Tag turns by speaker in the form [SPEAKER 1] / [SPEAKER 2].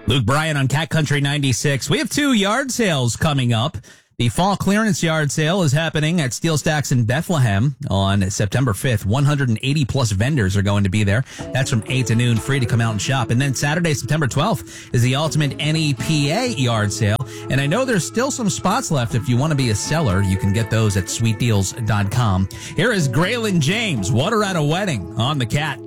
[SPEAKER 1] Luke Bryan on Cat Country 96. We have 2 yard sales coming up. The fall clearance yard sale is happening at Steel Stacks in Bethlehem on September 5th. 180 plus vendors are going to be there. That's from 8 to noon, free to come out and shop. And then Saturday, September 12th is the Ultimate NEPA yard sale. And I know there's still some spots left. If you want to be a seller, you can get those at sweetdeals.com. Here is Graylin James, Water at a Wedding on the Cat.